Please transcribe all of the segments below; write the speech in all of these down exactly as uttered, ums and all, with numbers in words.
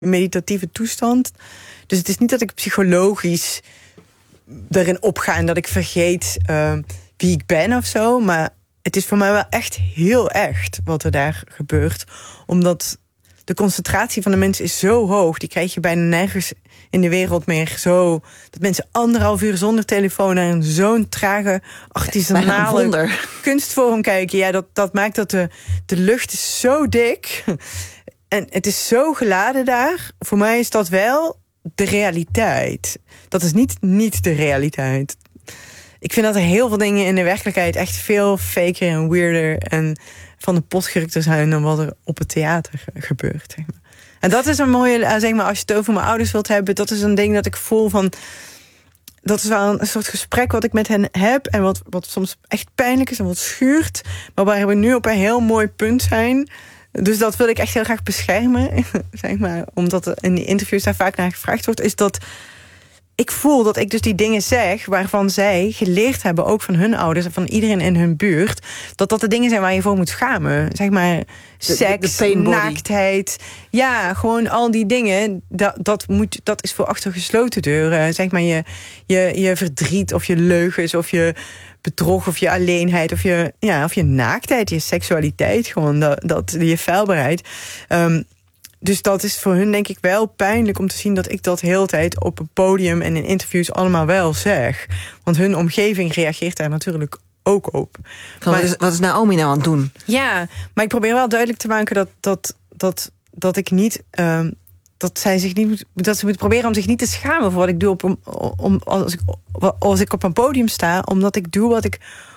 meditatieve toestand. Dus het is niet dat ik psychologisch erin opga en dat ik vergeet uh, wie ik ben of zo. Maar het is voor mij wel echt heel echt wat er daar gebeurt. Omdat de concentratie van de mensen is zo hoog. Die krijg je bijna nergens in de wereld meer zo. Dat mensen anderhalf uur zonder telefoon naar zo'n trage artisanale kunstvorm kijken. Ja, dat, dat maakt dat de, de lucht is zo dik. En het is zo geladen daar. Voor mij is dat wel de realiteit. Dat is niet niet de realiteit. Ik vind dat er heel veel dingen in de werkelijkheid echt veel faker en weirder en van de pot gerukt zijn dan wat er op het theater gebeurt. Zeg maar. En dat is een mooie, zeg maar, als je het over mijn ouders wilt hebben, dat is een ding dat ik voel van, dat is wel een, een soort gesprek wat ik met hen heb en wat, wat soms echt pijnlijk is en wat schuurt, maar waar we nu op een heel mooi punt zijn. Dus dat wil ik echt heel graag beschermen, zeg maar, omdat er in die interviews daar vaak naar gevraagd wordt, is dat ik voel dat ik dus die dingen zeg waarvan zij geleerd hebben, ook van hun ouders en van iedereen in hun buurt, dat dat de dingen zijn waar je voor moet schamen. Zeg maar, seks, de, de naaktheid. Ja, gewoon al die dingen, dat, dat, moet, dat is voor achter gesloten deuren. Zeg maar, je, je, je verdriet of je leugens of je bedrog of je alleenheid of je, ja, of je naaktheid, je seksualiteit, gewoon dat, dat je feilbaarheid. Um, Dus dat is voor hun denk ik wel pijnlijk om te zien dat ik dat de hele tijd op een podium en in interviews allemaal wel zeg. Want hun omgeving reageert daar natuurlijk ook op. Maar, wat, is, wat is Naomi nou aan het doen? Ja, maar ik probeer wel duidelijk te maken dat, dat, dat, dat ik niet, um, dat zij zich niet moet, dat ze moet proberen om zich niet te schamen voor wat ik doe op een, om, als, ik, als ik op een podium sta, omdat ik doe wat ik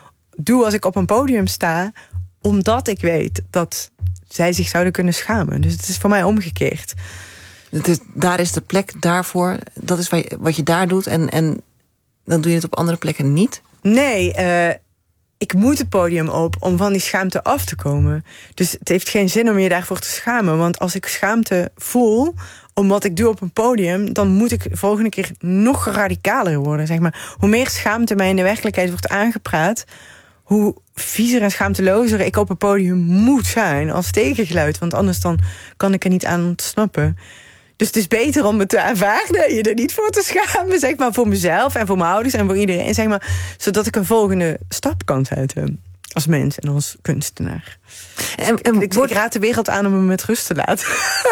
doe als ik op een podium sta, omdat ik weet dat zij zich zouden kunnen schamen. Dus het is voor mij omgekeerd. Het is, daar is de plek daarvoor. Dat is wat je, wat je daar doet. En, en dan doe je het op andere plekken niet? Nee, uh, ik moet het podium op om van die schaamte af te komen. Dus het heeft geen zin om je daarvoor te schamen. Want als ik schaamte voel om wat ik doe op een podium, dan moet ik de volgende keer nog radicaler worden. Zeg maar. Hoe meer schaamte mij in de werkelijkheid wordt aangepraat, hoe viezer en schaamtelozer ik op een podium moet zijn als tegengeluid. Want anders dan kan ik er niet aan ontsnappen. Dus het is beter om het te aanvaarden, je er niet voor te schamen, zeg maar, voor mezelf en voor mijn ouders en voor iedereen, zeg maar, zodat ik een volgende stap kan zetten als mens en als kunstenaar. En, en ik, ik raad de wereld aan om me met rust te laten.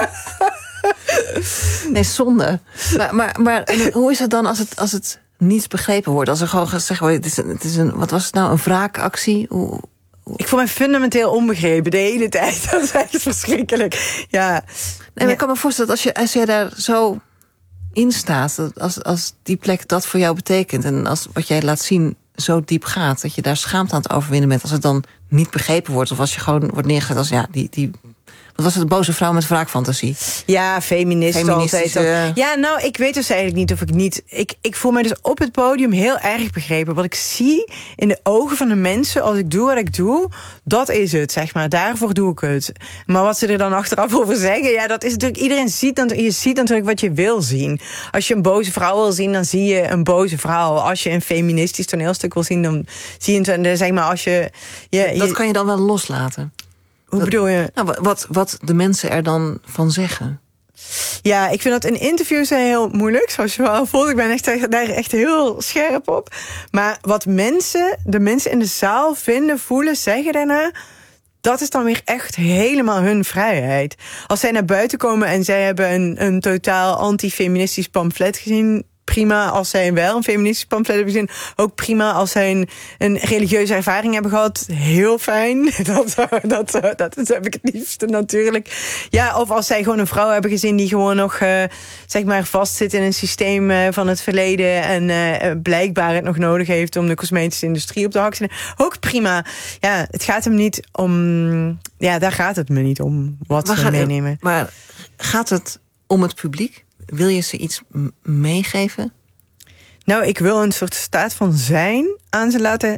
Nee, zonde. Maar, maar, maar hoe is het dan als het, als het niet begrepen wordt? Als er gewoon gezegd wordt, het is een, het is een, wat was het nou, een wraakactie? Hoe, hoe... Ik voel me fundamenteel onbegrepen de hele tijd. Dat is echt verschrikkelijk. Ja. Nee, maar ik kan me voorstellen dat als je, als je daar zo in staat, dat als, als die plek dat voor jou betekent en als wat jij laat zien zo diep gaat, dat je daar schaamte aan het overwinnen bent, als het dan niet begrepen wordt, of als je gewoon wordt neergezet als ja, die, die wat was het, boze vrouw met wraakfantasie? Ja, feminist altijd. Uh... Ja, nou, ik weet dus eigenlijk niet of ik niet... Ik, ik voel mij dus op het podium heel erg begrepen. Wat ik zie in de ogen van de mensen als ik doe wat ik doe, dat is het, zeg maar. Daarvoor doe ik het. Maar wat ze er dan achteraf over zeggen, ja, dat is natuurlijk... Iedereen ziet, je ziet natuurlijk wat je wil zien. Als je een boze vrouw wil zien, dan zie je een boze vrouw. Als je een feministisch toneelstuk wil zien, dan zie je een, zeg maar, als je... je dat kan je dan wel loslaten? Hoe dat, bedoel je? Nou, wat, wat de mensen er dan van zeggen. Ja, ik vind dat in interviews heel moeilijk, zoals je wel voelt. Ik ben echt, daar echt heel scherp op. Maar wat mensen, de mensen in de zaal vinden, voelen, zeggen daarna, dat is dan weer echt helemaal hun vrijheid. Als zij naar buiten komen en zij hebben een, een totaal anti-feministisch pamflet gezien, prima. Als zij wel een feministisch pamflet hebben gezien, ook prima. Als zij een, een religieuze ervaring hebben gehad, heel fijn. Dat, dat, dat, dat heb ik het liefste natuurlijk. Ja, of als zij gewoon een vrouw hebben gezien die gewoon nog, uh, zeg maar, vastzit in een systeem uh, van het verleden en uh, blijkbaar het nog nodig heeft om de cosmetische industrie op de hak te nemen. Ook prima. Ja, het gaat hem niet om... Ja, daar gaat het me niet om, wat maar ze meenemen. Het, maar gaat het om het publiek? Wil je ze iets m- meegeven? Nou, ik wil een soort staat van zijn aan ze laten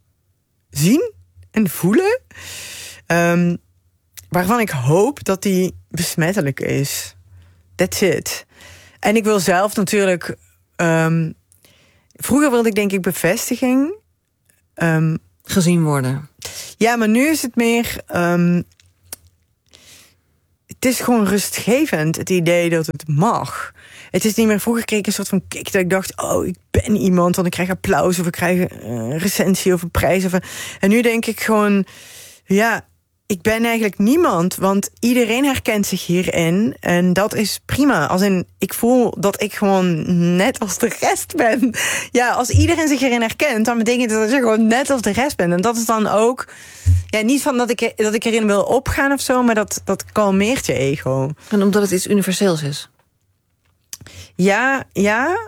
zien en voelen. Um, waarvan ik hoop dat die besmettelijk is. That's it. En ik wil zelf natuurlijk... Um, vroeger wilde ik denk ik bevestiging. Um, Gezien worden. Ja, maar nu is het meer... Um, het is gewoon rustgevend, het idee dat het mag. Het is niet meer, vroeger kreeg ik een soort van kick dat ik dacht, oh, ik ben iemand, want ik krijg applaus of ik krijg een recensie of een prijs. Of een... En nu denk ik gewoon, ja, ik ben eigenlijk niemand, want iedereen herkent zich hierin. En dat is prima. Als in, ik voel dat ik gewoon net als de rest ben. Ja, als iedereen zich hierin herkent, dan betekent het dat je gewoon net als de rest bent. En dat is dan ook, ja, niet van dat ik, dat ik erin wil opgaan of zo, maar dat, dat kalmeert je ego. En omdat het iets universeels is. Ja, ja,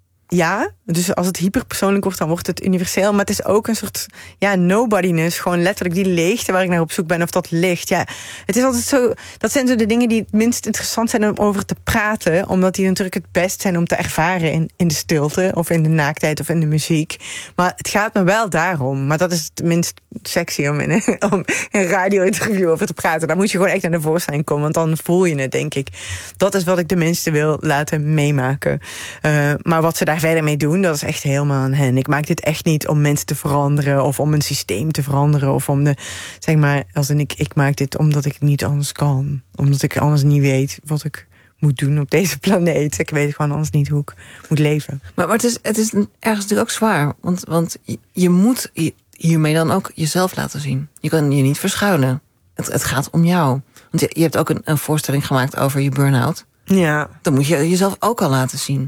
ja. Dus als het hyperpersoonlijk wordt, dan wordt het universeel. Maar het is ook een soort, ja, nobodyness. Gewoon letterlijk die leegte waar ik naar op zoek ben, of dat licht. Ja, het is altijd zo, dat zijn zo de dingen die het minst interessant zijn om over te praten. Omdat die natuurlijk het best zijn om te ervaren in, in de stilte. Of in de naaktheid of in de muziek. Maar het gaat me wel daarom. Maar dat is het minst sexy om in een, om een radio-interview over te praten. Dan moet je gewoon echt naar de voorstelling komen. Want dan voel je het, denk ik. Dat is wat ik de mensen wil laten meemaken. Uh, maar wat ze daar verder mee doen, dat is echt helemaal aan hen. Ik maak dit echt niet om mensen te veranderen of om een systeem te veranderen of om de, zeg maar, als in ik, ik maak dit omdat ik niet anders kan. Omdat ik anders niet weet wat ik moet doen op deze planeet. Ik weet gewoon anders niet hoe ik moet leven. Maar, maar het is, het is ergens natuurlijk ook zwaar. Want, want je, je moet hiermee dan ook jezelf laten zien. Je kan je niet verschuilen. Het, het gaat om jou. Want je, je hebt ook een, een voorstelling gemaakt over je burn-out. Ja. Dan moet je jezelf ook al laten zien.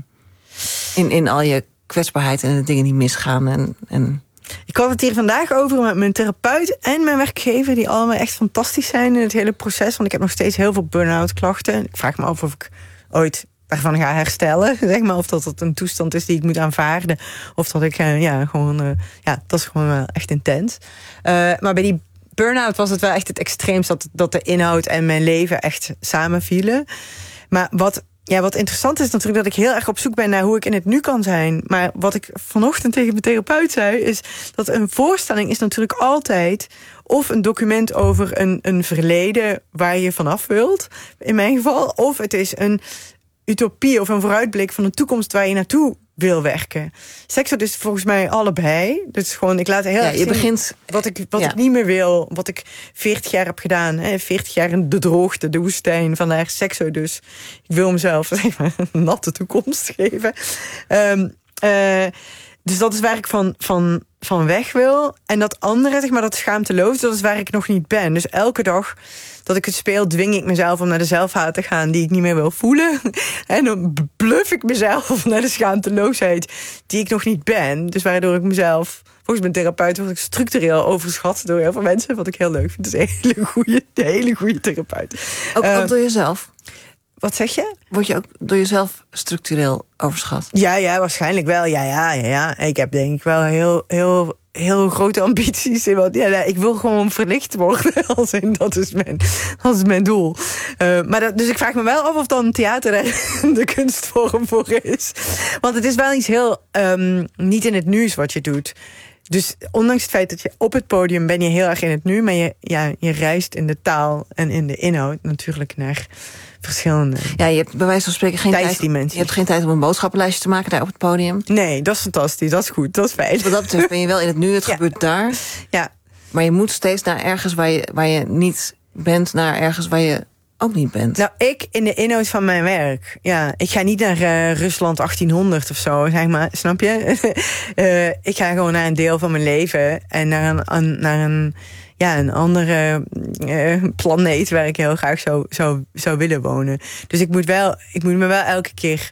In, in al je kwetsbaarheid en de dingen die misgaan. En, en... Ik had het hier vandaag over met mijn therapeut en mijn werkgever, die allemaal echt fantastisch zijn in het hele proces. Want ik heb nog steeds heel veel burn-out klachten. Ik vraag me af of ik ooit daarvan ga herstellen. Zeg maar, of dat het een toestand is die ik moet aanvaarden. Of dat ik, uh, ja, gewoon, uh, ja, dat is gewoon uh, echt intens. Uh, maar bij die burn-out was het wel echt het extreemst dat, dat de inhoud en mijn leven echt samenvielen. Maar wat Ja, wat interessant is natuurlijk dat ik heel erg op zoek ben naar hoe ik in het nu kan zijn. Maar wat ik vanochtend tegen mijn therapeut zei, is dat een voorstelling is natuurlijk altijd of een document over een, een verleden waar je vanaf wilt, in mijn geval. Of het is een utopie of een vooruitblik van een toekomst waar je naartoe wil werken. Seks is volgens mij allebei. Dus gewoon, ik laat heel ja, erg je zien begint, wat ik wat ja. ik niet meer wil, wat ik veertig jaar heb gedaan. Hè, veertig jaar in de droogte, de woestijn, vandaar sekso. Dus ik wil mezelf zeg maar, een natte toekomst geven. Um, uh, dus dat is waar ik van, van, van weg wil. En dat andere, zeg maar, dat schaamteloos, dat is waar ik nog niet ben. Dus elke dag dat ik het speel, dwing ik mezelf om naar de zelfhaat te gaan die ik niet meer wil voelen. En dan bluff ik mezelf naar de schaamteloosheid die ik nog niet ben. Dus waardoor ik mezelf, volgens mijn therapeut, word ik structureel overschat door heel veel mensen. Wat ik heel leuk vind. Het is een hele goede, hele goede therapeut. Ook, Uh, ook door jezelf? Wat zeg je? Word je ook door jezelf structureel overschat? Ja, ja, waarschijnlijk wel. Ja, ja, ja, ja. Ik heb denk ik wel heel, heel, heel grote ambities. Want ja, nee, ik wil gewoon verlicht worden. Als in, dat is mijn, dat is mijn doel. Uh, maar dat, dus ik vraag me wel af of dan theater er de kunstvorm voor is. Want het is wel iets heel um, niet in het nu is wat je doet. Dus ondanks het feit dat je op het podium ben je heel erg in het nu, maar je, ja, je reist in de taal en in de inhoud natuurlijk naar verschillende. Ja, je hebt bij wijze van spreken geen tijd. Je hebt geen tijd om een boodschappenlijstje te maken daar op het podium. Nee, dat is fantastisch, dat is goed, dat is fijn. Wat dat betreft ben je wel in het nu, het ja. gebeurt daar. Ja. Maar je moet steeds naar ergens waar je, waar je niet bent, naar ergens waar je ook niet bent. Nou, ik in de inhoud van mijn werk. Ja, ik ga niet naar uh, Rusland achttienhonderd of zo, zeg maar, snap je? uh, ik ga gewoon naar een deel van mijn leven en naar een, een naar een, ja, een andere uh, planeet waar ik heel graag zou, zou, zou willen wonen. Dus ik moet wel, ik moet me wel elke keer.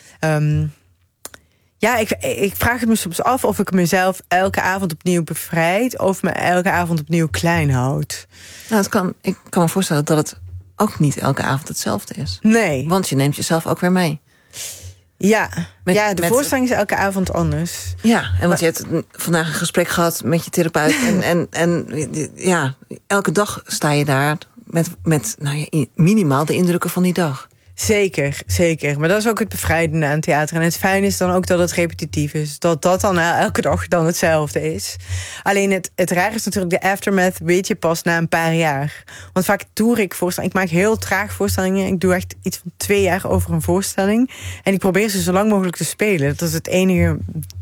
Um, Ja, ik, ik vraag het me soms af of ik mezelf elke avond opnieuw bevrijd of me elke avond opnieuw klein houd. Nou, het kan, ik kan me voorstellen dat het ook niet elke avond hetzelfde is. Nee. Want je neemt jezelf ook weer mee. Ja, met, ja de met, voorstelling is elke avond anders. Ja, en want maar, je hebt vandaag een gesprek gehad met je therapeut. en, en, en ja, elke dag sta je daar met, met nou ja, minimaal de indrukken van die dag. Zeker, zeker. Maar dat is ook het bevrijdende aan theater. En het fijne is dan ook dat het repetitief is. Dat dat dan elke dag dan hetzelfde is. Alleen het, het raar is natuurlijk, de aftermath weet je pas na een paar jaar. Want vaak toer ik voorstellingen. Ik maak heel traag voorstellingen. Ik doe echt iets van twee jaar over een voorstelling. En ik probeer ze zo lang mogelijk te spelen. Dat is het enige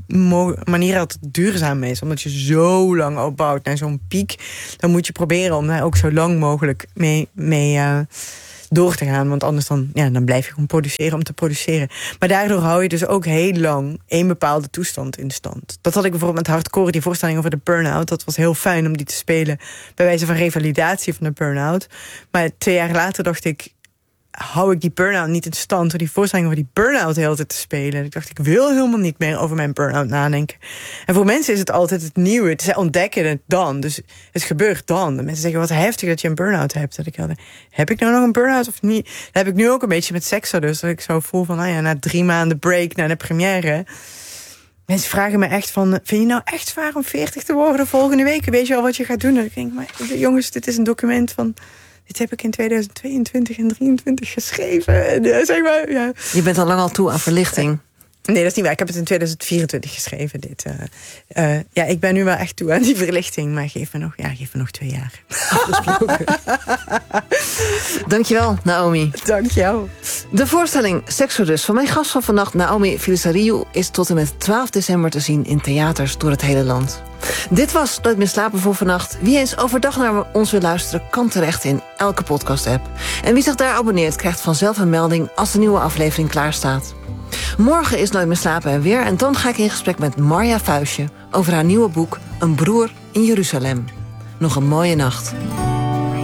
manier dat het duurzaam is. Omdat je zo lang opbouwt naar zo'n piek. Dan moet je proberen om daar ook zo lang mogelijk mee... mee uh, door te gaan. Want anders dan, ja, dan blijf je gewoon produceren om te produceren. Maar daardoor hou je dus ook heel lang één bepaalde toestand in stand. Dat had ik bijvoorbeeld met Hardcore, die voorstelling over de burn-out. Dat was heel fijn om die te spelen bij wijze van revalidatie van de burn-out. Maar twee jaar later dacht ik, hou ik die burn-out niet in stand door die voorstelling over die burn-out de hele tijd te spelen. Ik dacht, ik wil helemaal niet meer over mijn burn-out nadenken. En voor mensen is het altijd het nieuwe. Zij ontdekken het dan. Dus het gebeurt dan. De mensen zeggen, wat heftig dat je een burn-out hebt. Dat ik had, heb ik nou nog een burn-out of niet? Dat heb ik nu ook een beetje met Sexo dus. Dat ik zo voel van, nou ja, na drie maanden break naar de première. Mensen vragen me echt van, vind je nou echt zwaar om veertig te worden volgende week? Weet je al wat je gaat doen? En ik denk, maar jongens, dit is een document van, dit heb ik in tweeduizend tweeëntwintig en drieëntwintig geschreven. En, uh, zeg maar, ja. Je bent al lang al toe aan verlichting. Nee, dat is niet waar. Ik heb het in tweeduizend vierentwintig geschreven. Dit. Uh, uh, ja, ik ben nu wel echt toe aan die verlichting. Maar geef me nog, ja, geef me nog twee jaar. Afgesproken. Dankjewel, Naomi. Dank jou. De voorstelling Sexodus van mijn gast van vannacht, Naomi Filisariou, is tot en met twaalf december te zien in theaters door het hele land. Dit was Nooit meer slapen voor vannacht. Wie eens overdag naar ons wil luisteren, kan terecht in elke podcast-app. En wie zich daar abonneert, krijgt vanzelf een melding als de nieuwe aflevering klaar staat. Morgen is Nooit meer slapen er weer en dan ga ik in gesprek met Marja Vuistje over haar nieuwe boek Een broer in Jeruzalem. Nog een mooie nacht.